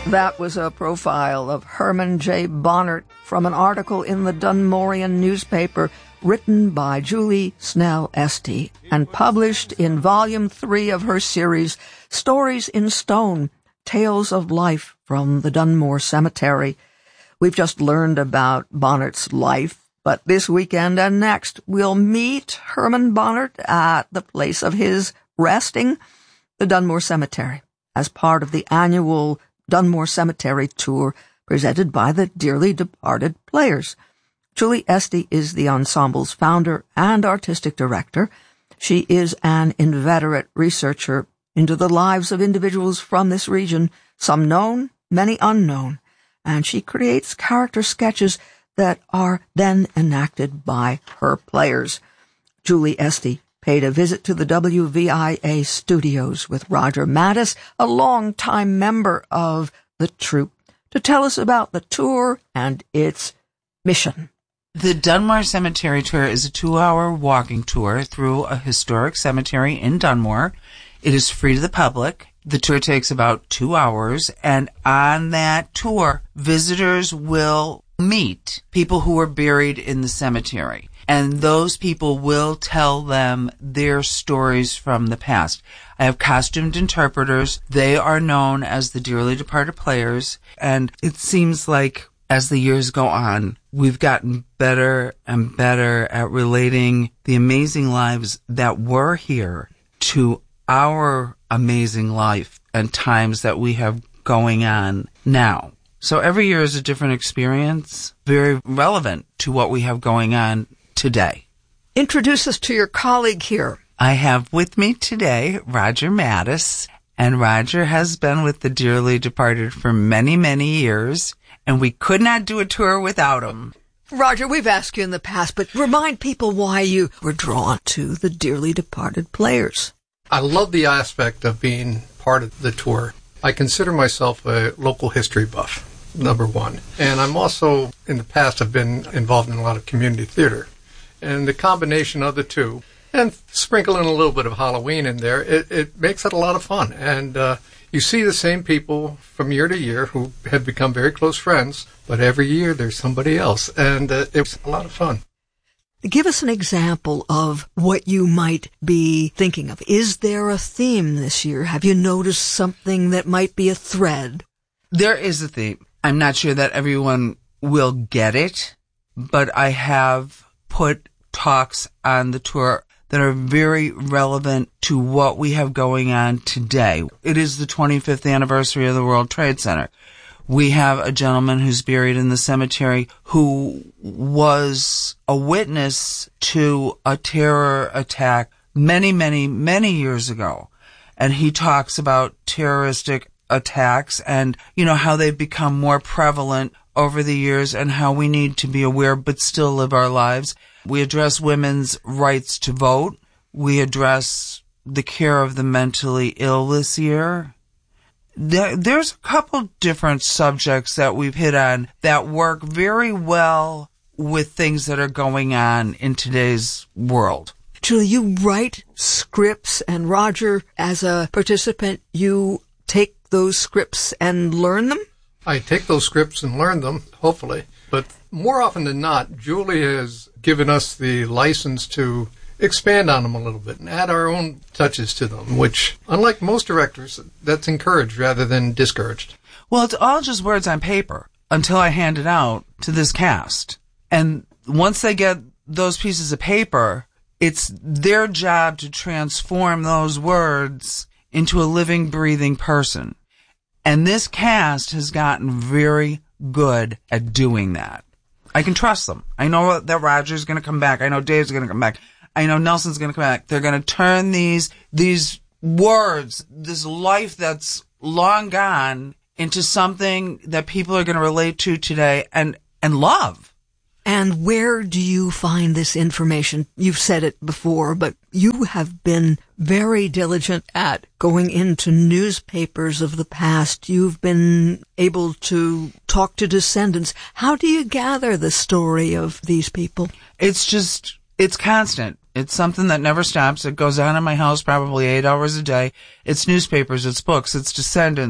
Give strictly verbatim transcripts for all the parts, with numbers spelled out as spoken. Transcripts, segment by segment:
That was a profile of Herman J. Bonnert from an article in the Dunmorian newspaper written by Julie Snell Esty and published in Volume three of her series, Stories in Stone, Tales of Life from the Dunmore Cemetery. We've just learned about Bonnert's life, but this weekend and next we'll meet Herman Bonnert at the place of his resting, the Dunmore Cemetery, as part of the annual Dunmore Cemetery tour presented by the dearly departed Players. Julie Esty is the ensemble's founder and artistic director. She is an inveterate researcher into the lives of individuals from this region, some known, many unknown, and she creates character sketches that are then enacted by her players. Julie Esty paid a visit to the W V I A studios with Roger Mattis, a longtime member of the troupe, to tell us about the tour and its mission. The Dunmore Cemetery Tour is a two-hour walking tour through a historic cemetery in Dunmore. It is free to the public. The tour takes about two hours, and on that tour, visitors will meet people who are buried in the cemetery. And those people will tell them their stories from the past. I have costumed interpreters. They are known as the dearly departed Players. And it seems like as the years go on, we've gotten better and better at relating the amazing lives that were here to our amazing life and times that we have going on now. So every year is a different experience, very relevant to what we have going on today. Introduce us to your colleague here. I have with me today Roger Mattis, and Roger has been with the dearly departed for many, many years, and we could not do a tour without him. Roger, we've asked you in the past, but remind people why you were drawn to the dearly departed Players. I love the aspect of being part of the tour. I consider myself a local history buff, number one. And I'm also, in the past, have been involved in a lot of community theater. And the combination of the two, and sprinkle in a little bit of Halloween in there, it, it makes it a lot of fun. And uh, you see the same people from year to year who have become very close friends, but every year there's somebody else. And uh, it's a lot of fun. Give us an example of what you might be thinking of. Is there a theme this year? Have you noticed something that might be a thread? There is a theme. I'm not sure that everyone will get it, but I have put talks on the tour that are very relevant to what we have going on today. It is the twenty-fifth anniversary of the World Trade Center. We have a gentleman who's buried in the cemetery who was a witness to a terror attack many, many, many years ago. And he talks about terroristic attacks and, you know, how they've become more prevalent over the years and how we need to be aware but still live our lives. We address women's rights to vote. We address the care of the mentally ill this year. There, there's a couple different subjects that we've hit on that work very well with things that are going on in today's world. Julie, you write scripts, and Roger, as a participant, you take those scripts and learn them? I take those scripts and learn them, hopefully. But more often than not, Julie has given us the license to expand on them a little bit and add our own touches to them, which, unlike most directors, that's encouraged rather than discouraged. Well, it's all just words on paper until I hand it out to this cast. And once they get those pieces of paper, it's their job to transform those words into a living, breathing person. And this cast has gotten very good at doing that. I can trust them. I know that Roger's going to come back. I know Dave's going to come back. I know Nelson's going to come back. They're going to turn these these words, this life that's long gone, into something that people are going to relate to today and, and love. And where do you find this information? You've said it before, but you have been very diligent at going into newspapers of the past. You've been able to talk to descendants. How do you gather the story of these people? It's just, it's constant. It's something that never stops. It goes on in my house probably eight hours a day. It's newspapers, it's books, it's descendants.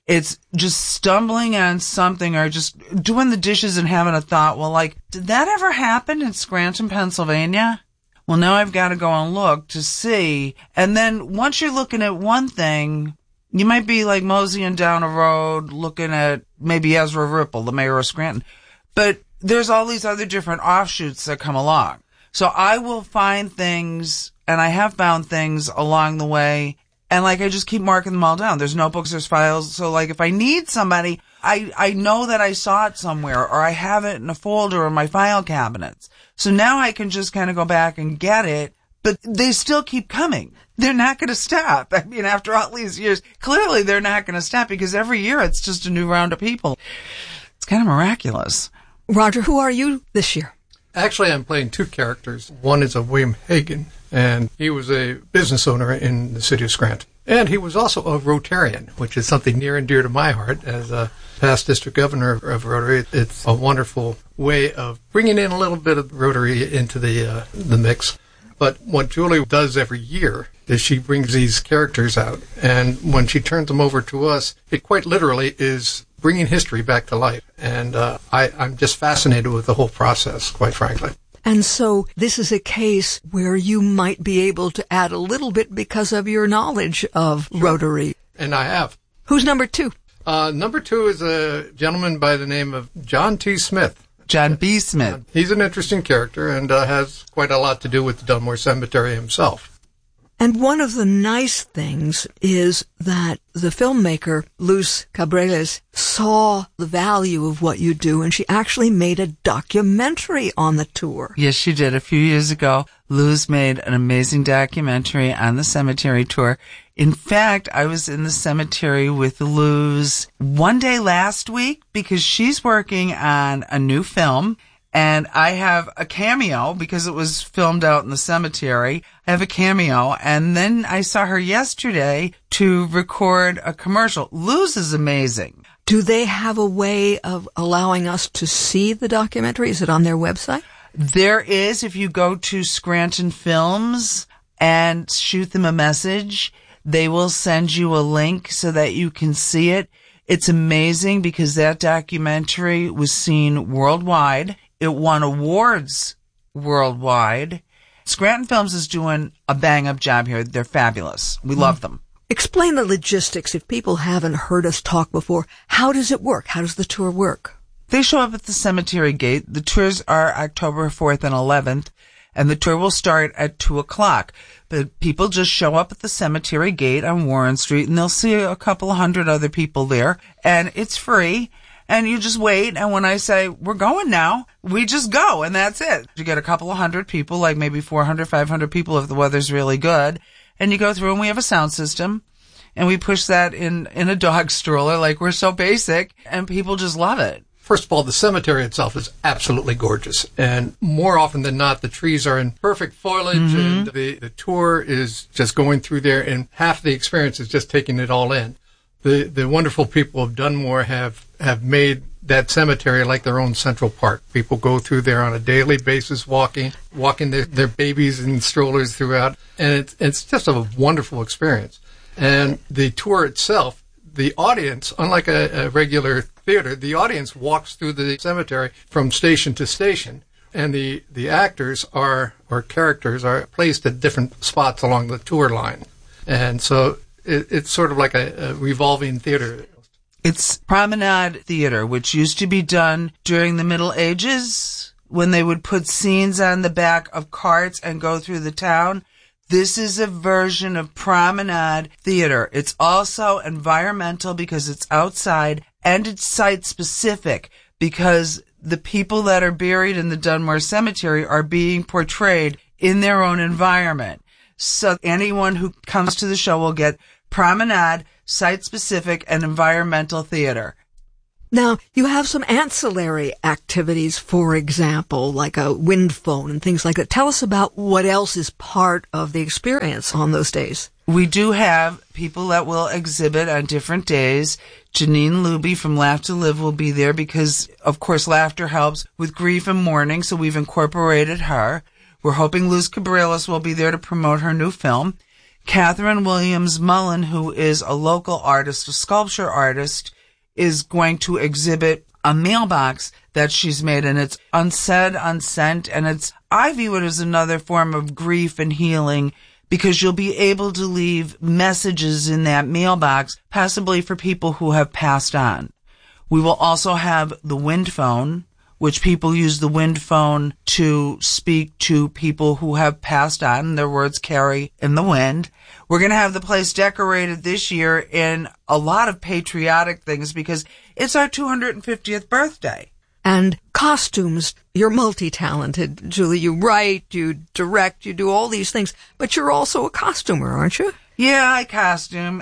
It's just stumbling on something or just doing the dishes and having a thought, well, like, did that ever happen in Scranton, Pennsylvania? Well, now I've got to go and look to see. And then once you're looking at one thing, you might be like moseying down a road looking at maybe Ezra Ripple, the mayor of Scranton. But there's all these other different offshoots that come along. So I will find things, and I have found things along the way, and like I just keep marking them all down. There's notebooks, there's files. So like if I need somebody, I, I know that I saw it somewhere, or I have it in a folder in my file cabinets. So now I can just kind of go back and get it, but they still keep coming. They're not going to stop. I mean, after all these years, clearly they're not going to stop because every year it's just a new round of people. It's kind of miraculous. Roger, who are you this year? Actually, I'm playing two characters. One is a William Hagen, and he was a business owner in the city of Scranton. And he was also a Rotarian, which is something near and dear to my heart. As a past district governor of Rotary, it's a wonderful way of bringing in a little bit of Rotary into the uh, the mix. But what Julie does every year is she brings these characters out, and when she turns them over to us, it quite literally is bringing history back to life. And uh, I, I'm just fascinated with the whole process, quite frankly. And so this is a case where you might be able to add a little bit because of your knowledge of Sure. Rotary. And I have. Who's number two? Uh, number two is a gentleman by the name of John T. Smith. John B. Smith. He's an interesting character and uh, has quite a lot to do with the Dunmore Cemetery himself. And one of the nice things is that the filmmaker, Luz Cabreles, saw the value of what you do, and she actually made a documentary on the tour. Yes, she did. A few years ago, Luz made an amazing documentary on the cemetery tour. In fact, I was in the cemetery with Luz one day last week because she's working on a new film. And I have a cameo because it was filmed out in the cemetery. I have a cameo. And then I saw her yesterday to record a commercial. Luz is amazing. Do they have a way of allowing us to see the documentary? Is it on their website? There is, if you go to Scranton Films and shoot them a message, they will send you a link so that you can see it. It's amazing because that documentary was seen worldwide. It won awards worldwide. Scranton Films is doing a bang-up job here. They're fabulous. We love them. Explain the logistics. If people haven't heard us talk before, how does it work? How does the tour work? They show up at the cemetery gate. The tours are October fourth and eleventh, and the tour will start at two o'clock. But people just show up at the cemetery gate on Warren Street, and they'll see a couple of hundred other people there, and it's free. And you just wait, and when I say, we're going now, we just go, and that's it. You get a couple of hundred people, like maybe four hundred, five hundred people if the weather's really good, and you go through, and we have a sound system, and we push that in, in a dog stroller, like we're so basic, and people just love it. First of all, the cemetery itself is absolutely gorgeous, and more often than not, the trees are in perfect foliage, mm-hmm. and the, the tour is just going through there, and half the experience is just taking it all in. The the wonderful people of Dunmore have, have made that cemetery like their own Central Park. People go through there on a daily basis, walking, walking their, their babies in strollers throughout, and it's it's just a wonderful experience. And the tour itself, the audience, unlike a, a regular theater, the audience walks through the cemetery from station to station, and the, the actors are or characters are placed at different spots along the tour line, and so. It's sort of like a, a revolving theater. It's promenade theater, which used to be done during the Middle Ages when they would put scenes on the back of carts and go through the town. This is a version of promenade theater. It's also environmental because it's outside, and it's site-specific because the people that are buried in the Dunmore Cemetery are being portrayed in their own environment. So anyone who comes to the show will get promenade, site-specific, and environmental theater. Now, you have some ancillary activities, for example, like a wind phone and things like that. Tell us about what else is part of the experience on those days. We do have people that will exhibit on different days. Janine Luby from Laugh to Live will be there because, of course, laughter helps with grief and mourning, so we've incorporated her. We're hoping Luz Cabreles will be there to promote her new film. Catherine Williams Mullen, who is a local artist, a sculpture artist, is going to exhibit a mailbox that she's made, and it's unsaid, unsent, and it's, I view it as another form of grief and healing, because you'll be able to leave messages in that mailbox, possibly for people who have passed on. We will also have the wind phone, which people use the wind phone to speak to people who have passed on. Their words carry in the wind. We're going to have the place decorated this year in a lot of patriotic things because it's our two hundred fiftieth birthday. And costumes. You're multi-talented, Julie. You write, you direct, you do all these things, but you're also a costumer, aren't you? Yeah, I costume.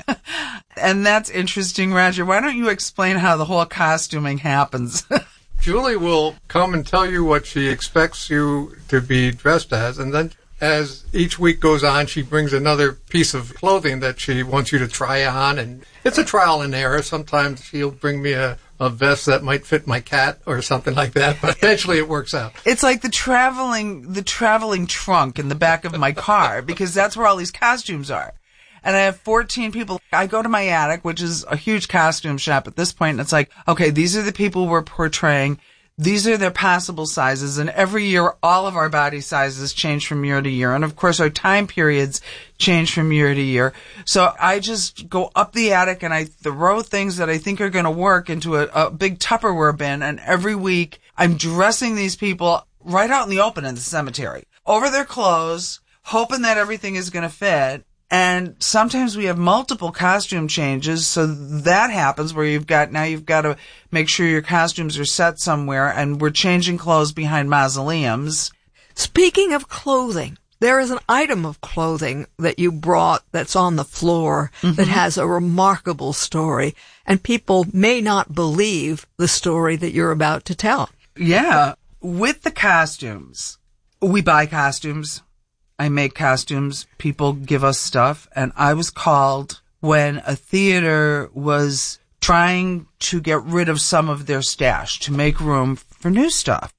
And that's interesting, Roger. Why don't you explain how the whole costuming happens? Julie will come and tell you what she expects you to be dressed as, and then as each week goes on, she brings another piece of clothing that she wants you to try on, and it's a trial and error. Sometimes she'll bring me a, a vest that might fit my cat or something like that, but eventually it works out. It's like the traveling, the traveling trunk in the back of my car, because that's where all these costumes are. And I have fourteen people. I go to my attic, which is a huge costume shop at this point, and it's like, okay, these are the people we're portraying. These are their possible sizes, and every year all of our body sizes change from year to year. And of course our time periods change from year to year. So I just go up the attic and I throw things that I think are going to work into a, a big Tupperware bin, and every week I'm dressing these people right out in the open in the cemetery, over their clothes, hoping that everything is going to fit. And sometimes we have multiple costume changes, so that happens where you've got, now you've got to make sure your costumes are set somewhere, and we're changing clothes behind mausoleums. Speaking of clothing, there is an item of clothing that you brought that's on the floor mm-hmm. that has a remarkable story, and people may not believe the story that you're about to tell. Yeah. With the costumes, we buy costumes. I make costumes, people give us stuff, and I was called when a theater was trying to get rid of some of their stash to make room for new stuff.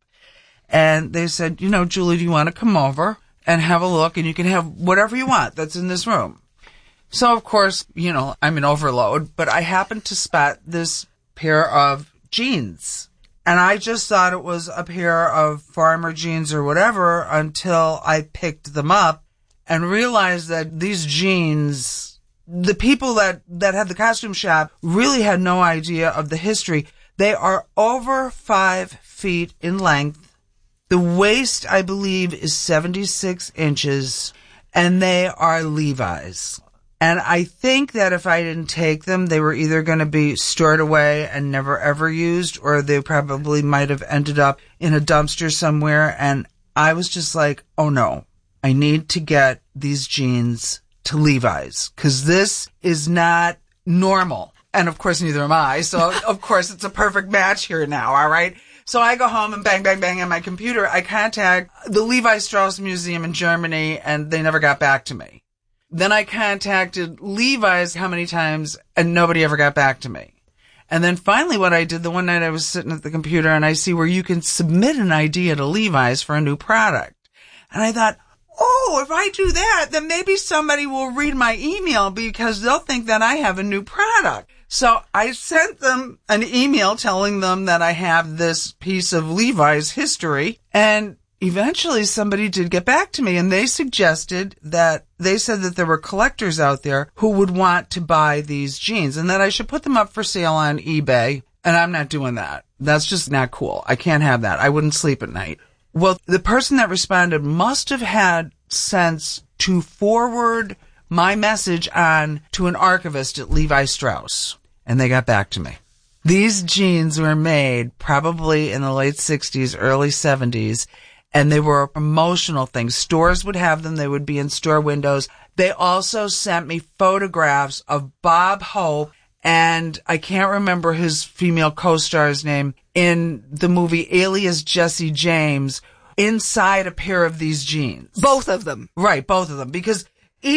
And they said, you know, Julie, do you want to come over and have a look, and you can have whatever you want that's in this room. So, of course, you know, I'm in overload, but I happened to spot this pair of jeans. And I just thought it was a pair of farmer jeans or whatever until I picked them up and realized that these jeans, the people that, that had the costume shop really had no idea of the history. They are over five feet in length. The waist, I believe, is seventy-six inches, and they are Levi's. And I think that if I didn't take them, they were either going to be stored away and never ever used, or they probably might have ended up in a dumpster somewhere. And I was just like, oh no, I need to get these jeans to Levi's, because this is not normal. And of course, neither am I. So of course, it's a perfect match here now. All right. So I go home and bang, bang, bang on my computer. I contact the Levi Strauss Museum in Germany, and they never got back to me. Then I contacted Levi's how many times, and nobody ever got back to me. And then finally what I did, the one night I was sitting at the computer, and I see where you can submit an idea to Levi's for a new product. And I thought, oh, if I do that, then maybe somebody will read my email because they'll think that I have a new product. So I sent them an email telling them that I have this piece of Levi's history, and eventually somebody did get back to me, and they suggested that they said that there were collectors out there who would want to buy these jeans and that I should put them up for sale on eBay. And I'm not doing that. That's just not cool. I can't have that. I wouldn't sleep at night. Well, the person that responded must have had sense to forward my message on to an archivist at Levi Strauss, and they got back to me. These jeans were made probably in the late sixties, early seventies, and they were a promotional thing. Stores would have them. They would be in store windows. They also sent me photographs of Bob Hope, and I can't remember his female co-star's name, in the movie Alias Jesse James, inside a pair of these jeans. Both of them. Right, both of them. Because